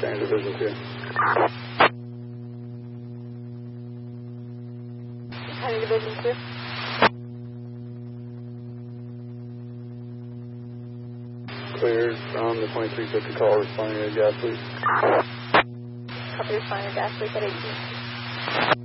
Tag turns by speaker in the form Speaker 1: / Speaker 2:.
Speaker 1: Standard Division 2.
Speaker 2: Standard Division 2.
Speaker 1: Cleared from the 2350 call, responding to gas leak.
Speaker 2: Copy, responding to gas leak at 18.